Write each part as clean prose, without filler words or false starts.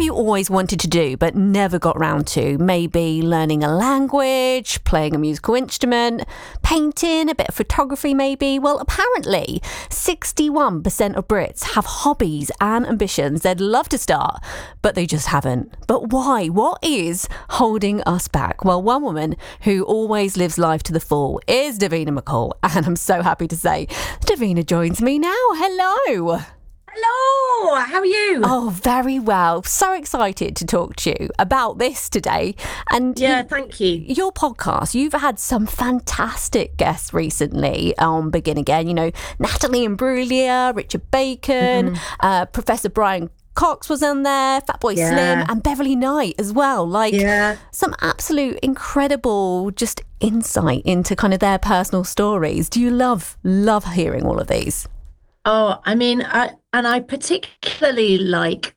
you always wanted to do but never got round to? Maybe learning a language, playing a musical instrument, painting, a bit of photography maybe? Well, apparently 61% of Brits have hobbies and ambitions they'd love to start, but they just haven't. But why? What is holding us back? Well, one woman who always lives life to the full is Davina McCall, and I'm so happy to say Davina joins me now. Hello. Hello, how are you? Oh, very well. So excited to talk to you about this today. And Thank you. Your podcast, you've had some fantastic guests recently on Begin Again. You know, Natalie Imbruglia, Richard Bacon, Professor Brian Cox was on there, Fatboy Slim, and Beverly Knight as well. Some absolute incredible just insight into kind of their personal stories. Do you love hearing all of these? Oh, I mean, I particularly like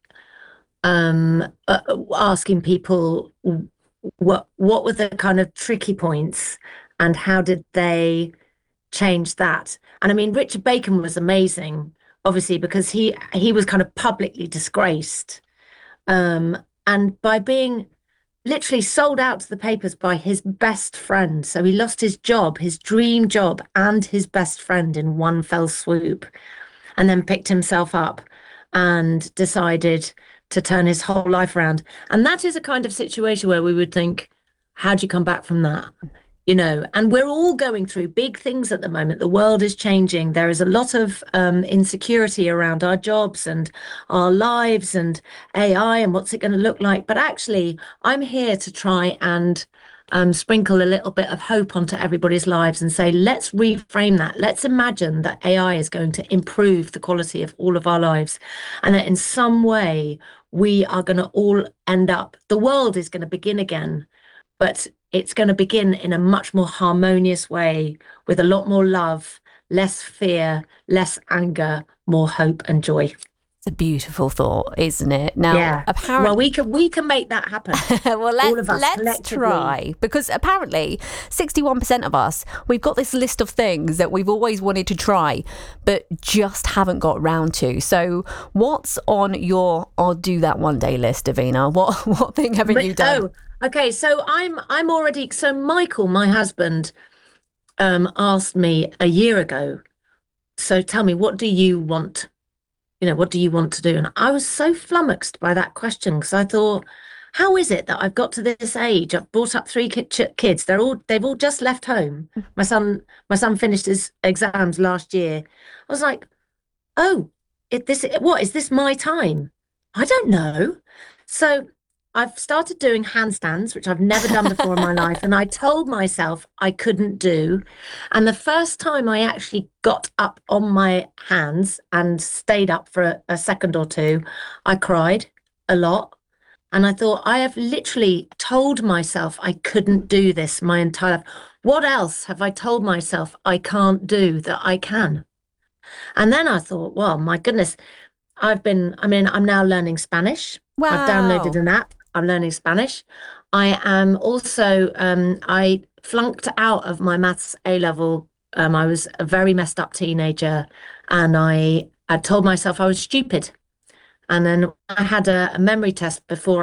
asking people what were the kind of tricky points and how did they change that? And I mean, Richard Bacon was amazing, obviously, because he was kind of publicly disgraced, and by being literally sold out to the papers by his best friend. So he lost his job, his dream job, and his best friend in one fell swoop, and then picked himself up and decided to turn his whole life around. And that is a kind of situation where we would think, how do you come back from that? You know, and we're all going through big things at the moment. The world is changing. There is a lot of insecurity around our jobs and our lives and AI and what's it going to look like. But actually, I'm here to try and sprinkle a little bit of hope onto everybody's lives and say, let's reframe that. Let's imagine that AI is going to improve the quality of all of our lives, and that in some way we are going to all end up, the world is going to begin again, but it's going to begin in a much more harmonious way with a lot more love, less fear, less anger, more hope and joy. It's a beautiful thought, isn't it? Now, apparently, well, we can make that happen. Well, let's try, because apparently 61% of us, we've got this list of things that we've always wanted to try, but just haven't got round to. So, what's on your "I'll do that one day" list, Davina? What thing haven't you done? Oh, okay. So I'm already. So Michael, my husband, asked me a year ago. So tell me, what do you want? You know, what do you want to do? And I was so flummoxed by that question, because I thought, how is it that I've got to this age? I've brought up three kids. They've all just left home. My son finished his exams last year. I was like, oh, what is this my time? I don't know. So I've started doing handstands, which I've never done before in my life. And I told myself I couldn't do. And the first time I actually got up on my hands and stayed up for a second or two, I cried a lot. And I thought, I have literally told myself I couldn't do this my entire life. What else have I told myself I can't do that I can? And then I thought, well, my goodness, I'm now learning Spanish. Wow. I've downloaded an app. I'm learning Spanish. I am also, I flunked out of my maths A-level. I was a very messed up teenager, and I told myself I was stupid. And then I had a memory test before